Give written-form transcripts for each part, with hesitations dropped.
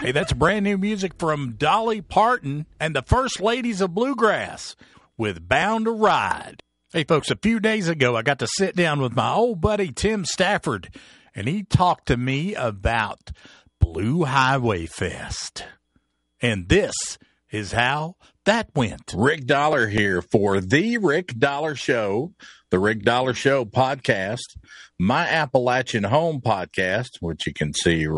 Hey, that's brand new music from Dolly Parton and the First Ladies of Bluegrass with Bound to Ride. Hey, folks, a few days ago, I got to sit down with my old buddy Tim Stafford, and he talked to me about Blue Highway Fest. And this is how that went. Rick Dollar here for The Rick Dollar Show, the Rick Dollar Show podcast, my Appalachian Home podcast, which you can see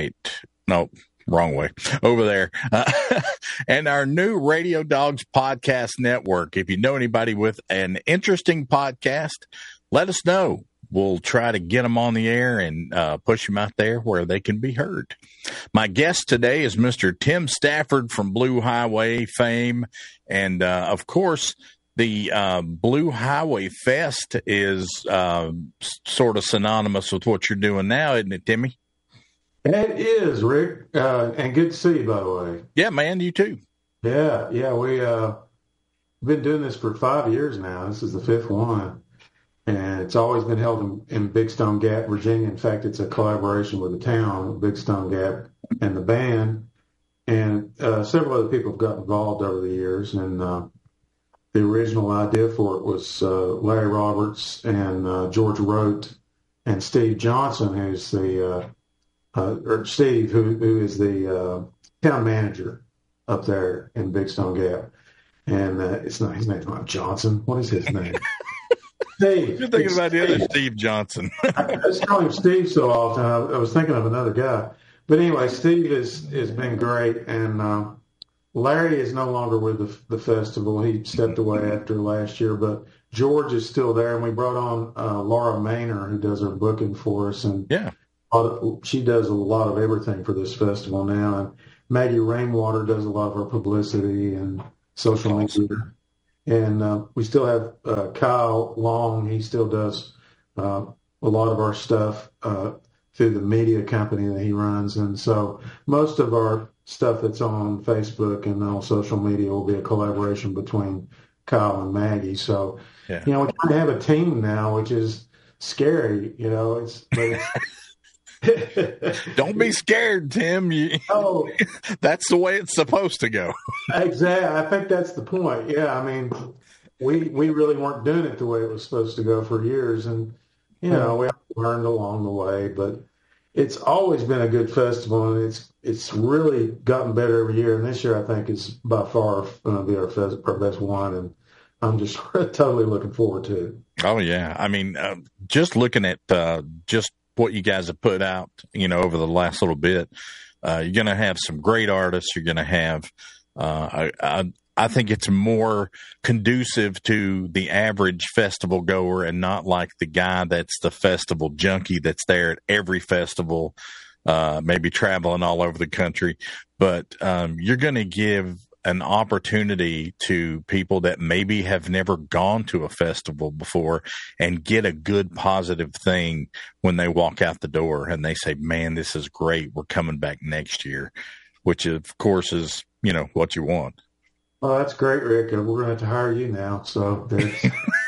wrong way, over there, and our new Radio Dogs Podcast Network. If you know anybody with an interesting podcast, let us know. We'll try to get them on the air and push them out there where they can be heard. My guest today is Mr. Tim Stafford from Blue Highway fame. And, of course, the Blue Highway Fest is sort of synonymous with what you're doing now, isn't it, Timmy? It is, Rick, and good to see you, by the way. Yeah, man, you too. Yeah, we've been doing this for 5 years now. This is the fifth one, and it's always been held in Big Stone Gap, Virginia. In fact, it's a collaboration with the town, Big Stone Gap, and the band, and several other people have got involved over the years, and the original idea for it was Larry Roberts and George Rote and Steve Johnson, who's the or Steve, who is the town manager up there in Big Stone Gap. And it's not, his name's not Johnson. What is his name? Steve. You're thinking about the other Steve Johnson. I just call him Steve so often. I was thinking of another guy. But anyway, Steve has been great. And Larry is no longer with the festival. He stepped away after last year. But George is still there. And we brought on Laura Maynor, who does our booking for us. And yeah. She does a lot of everything for this festival now, and Maggie Rainwater does a lot of our publicity and social media. And we still have Kyle Long. He still does a lot of our stuff through the media company that he runs. And so most of our stuff that's on Facebook and on social media will be a collaboration between Kyle and Maggie. So, we're trying to have a team now, which is scary. Don't be scared, Tim. That's the way it's supposed to go. Exactly. I think that's the point. Yeah, I mean, we really weren't doing it the way it was supposed to go for years, and we learned along the way. But it's always been a good festival, and it's really gotten better every year. And this year, I think, is by far going to be our best one, and I'm just totally looking forward to it. Oh yeah, I mean, just looking at just what you guys have put out, over the last little bit, you're going to have some great artists. You're going to have, I think it's more conducive to the average festival goer and not like the guy that's the festival junkie that's there at every festival, maybe traveling all over the country. But you're going to give an opportunity to people that maybe have never gone to a festival before and get a good positive thing when they walk out the door and they say, man, this is great. We're coming back next year, which of course is, what you want. Oh, that's great, Rick. We're going to have to hire you now. So there's...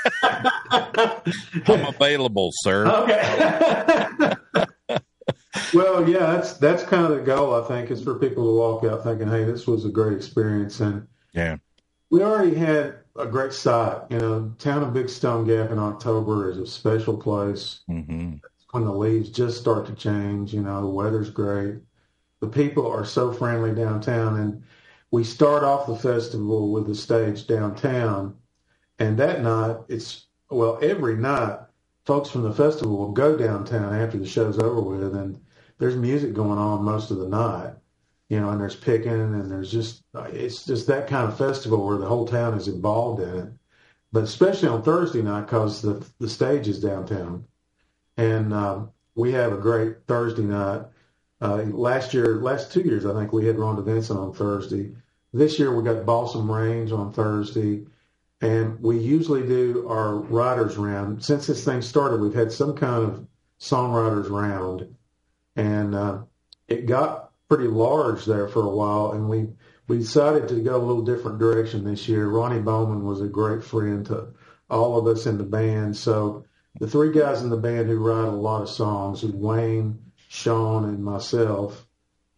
I'm available, sir. Okay. Well, yeah, that's kind of the goal, I think, is for people to walk out thinking, hey, this was a great experience. And we already had a great site. Town of Big Stone Gap in October is a special place. Mm-hmm. When the leaves just start to change, the weather's great. The people are so friendly downtown. And we start off the festival with the stage downtown. And that night, every night, folks from the festival will go downtown after the show's over with, and there's music going on most of the night, and there's picking, and it's just that kind of festival where the whole town is involved in it. But especially on Thursday night, because the stage is downtown. And we have a great Thursday night. Last 2 years, I think we had Rhonda Vincent on Thursday. This year we got Balsam Range on Thursday. And we usually do our writers round. Since this thing started, we've had some kind of songwriters round. And it got pretty large there for a while. And we decided to go a little different direction this year. Ronnie Bowman was a great friend to all of us in the band. So the three guys in the band who write a lot of songs, Wayne, Sean, and myself,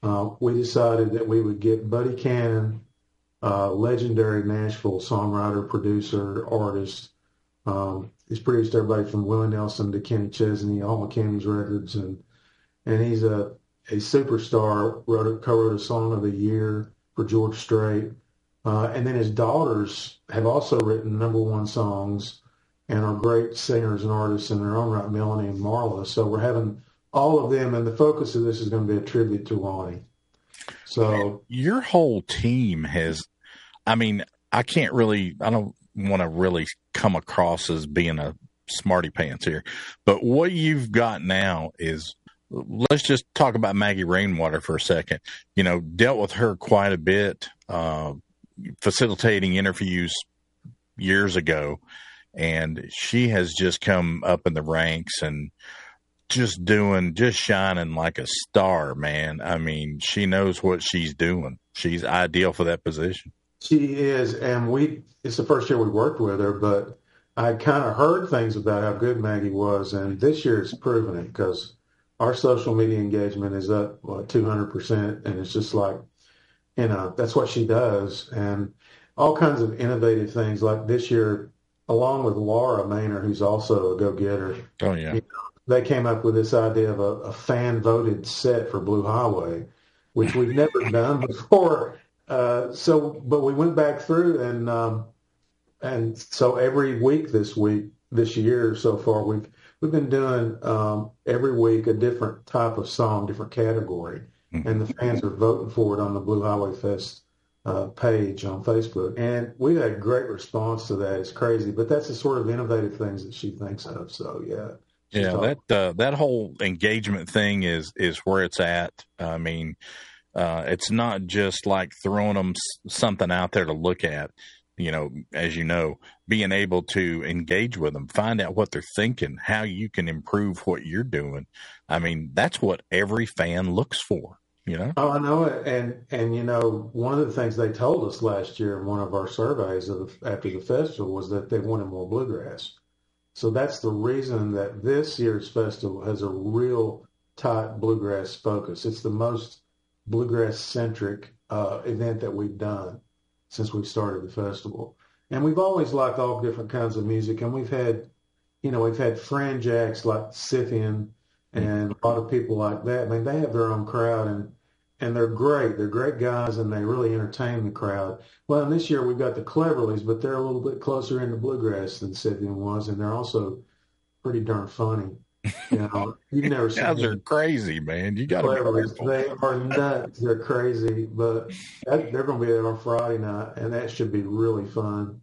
we decided that we would get Buddy Cannon, legendary Nashville songwriter, producer, artist. He's produced everybody from Willie Nelson to Kenny Chesney, all of Kenny's records, and he's a superstar. Co-wrote a song of the year for George Strait, and then his daughters have also written #1 songs and are great singers and artists in their own right, Melanie and Marla. So we're having all of them, and the focus of this is going to be a tribute to Lonnie. So your whole team has, I mean, I don't want to really come across as being a smarty pants here, but what you've got now is, let's just talk about Maggie Rainwater for a second. You know, dealt with her quite a bit, facilitating interviews years ago, and she has just come up in the ranks and just shining like a star, man. I mean, she knows what she's doing. She's ideal for that position. She is, and it's the first year we worked with her, but I kind of heard things about how good Maggie was, and this year it's proven it, because our social media engagement is up 200%, and it's just like, you know, that's what she does, and all kinds of innovative things. Like this year, along with Laura Maynard, who's also a go-getter. Oh, yeah. You know, they came up with this idea of a fan-voted set for Blue Highway, which we've never done before. But we went back through, and so every week this year so far, we've been doing every week a different type of song, different category, and the fans are voting for it on the Blue Highway Fest page on Facebook, and we've had great response to that. It's crazy, but that's the sort of innovative things that she thinks of. So yeah. Yeah, that whole engagement thing is where it's at. I mean, it's not just like throwing them something out there to look at. You know, as you know, being able to engage with them, find out what they're thinking, how you can improve what you're doing. I mean, that's what every fan looks for. You know? Oh, I know it. And you know, one of the things they told us last year in one of our surveys after the festival was that they wanted more bluegrass. So that's the reason that this year's festival has a real tight bluegrass focus. It's the most bluegrass-centric event that we've done since we've started the festival. And we've always liked all different kinds of music. And we've had fringe acts like Scythian and a lot of people like that. I mean, they have their own crowd, and they're great. They're great guys, and they really entertain the crowd. Well, and this year we've got the Cleverleys, but they're a little bit closer into bluegrass than Scythian was, and they're also pretty darn funny. You know, you've never seen guys are crazy, man. You got to be careful. They are nuts. They're crazy, but they're going to be there on Friday night, and that should be really fun.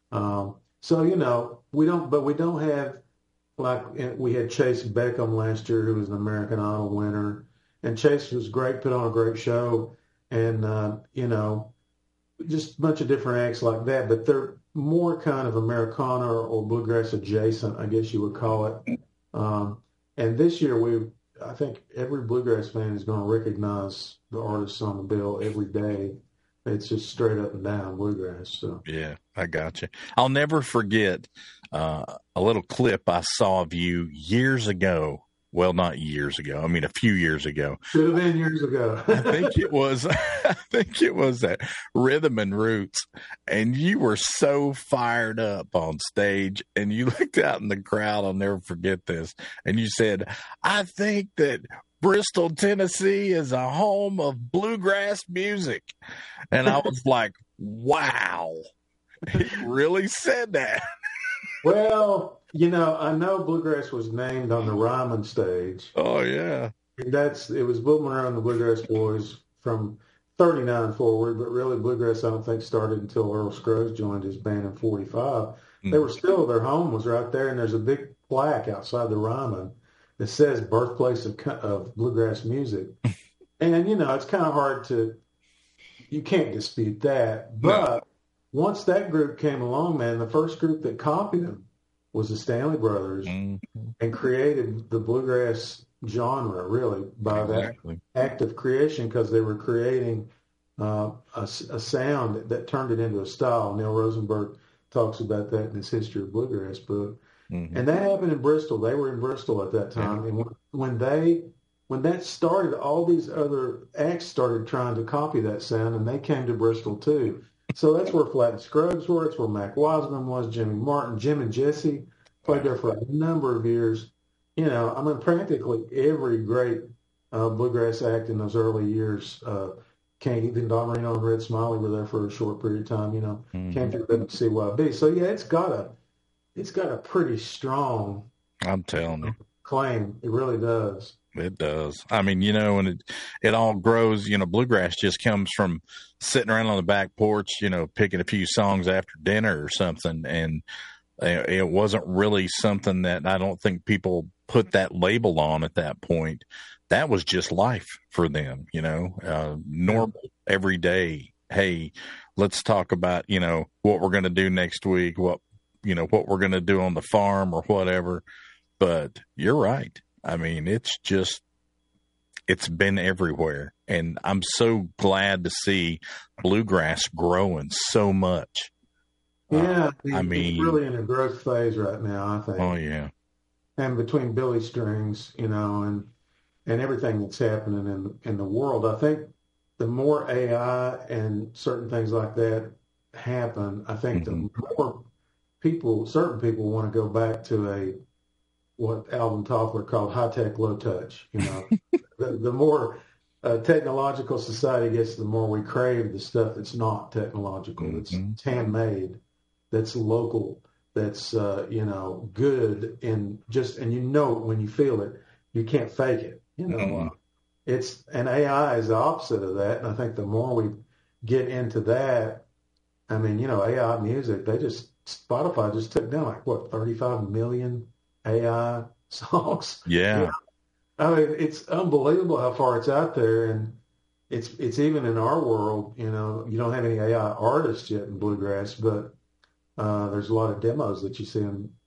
So you know, we don't have, like we had Chase Beckham last year, who was an American Idol winner. And Chase was great, put on a great show, and, you know, just a bunch of different acts like that. But they're more kind of Americana or bluegrass adjacent, I guess you would call it. And this year, I think every bluegrass fan is going to recognize the artists on the bill every day. It's just straight up and down bluegrass. So. Yeah, I got you. I'll never forget a little clip I saw of you years ago. Well, not years ago. I mean, a few years ago. Should have been years ago. I think it was that Rhythm and Roots. And you were so fired up on stage, and you looked out in the crowd. I'll never forget this. And you said, I think that Bristol, Tennessee is a home of bluegrass music. And I was like, wow, he really said that. Well, you know, I know bluegrass was named on the Ryman stage. Oh, yeah. It was Bill Monroe and the Bluegrass Boys from 39 forward, but really bluegrass I don't think started until Earl Scruggs joined his band in 45. They were still, their home was right there, and there's a big plaque outside the Ryman that says birthplace of bluegrass music. And, you know, it's kind of hard you can't dispute that. But once that group came along, man, the first group that copied them was the Stanley Brothers and created the bluegrass genre, really, by that act of creation, because they were creating a sound that turned it into a style. Neil Rosenberg talks about that in his History of Bluegrass book. And that happened in Bristol. They were in Bristol at that time. And when when that started, all these other acts started trying to copy that sound, and they came to Bristol too. So that's where Flat and Scruggs were. It's where Mac Wiseman was, Jimmy Martin, Jim and Jesse played there for a number of years. You know, I mean, practically every great bluegrass act in those early years even Don Marino and Red Smiley were there for a short period of time. You know, came through WCYB. So yeah, it's got a pretty strong. I'm telling you, claim. It really does. It does. I mean, you know, and it all grows, you know, bluegrass just comes from sitting around on the back porch, you know, picking a few songs after dinner or something. And it wasn't really something that I don't think people put that label on at that point. That was just life for them, you know, normal, every day. Hey, let's talk about, you know, what we're going to do next week, what we're going to do on the farm or whatever. But you're right. I mean, it's been everywhere. And I'm so glad to see bluegrass growing so much. Yeah. I mean, it's really in a growth phase right now, I think. Oh, yeah. And between Billy Strings, you know, and everything that's happening in the world, I think the more AI and certain things like that happen, I think the more certain people want to go back to what Alvin Toffler called high-tech, low-touch. You know, the more technological society gets, the more we crave the stuff that's not technological, that's handmade, that's local, that's good, and you know when you feel it, you can't fake it. You know, and AI is the opposite of that. And I think the more we get into that, I mean, you know, AI music, Spotify just took down 35 million AI songs. Yeah. I mean, it's unbelievable how far it's out there, and it's even in our world. You know, you don't have any AI artists yet in bluegrass, but there's a lot of demos that you see on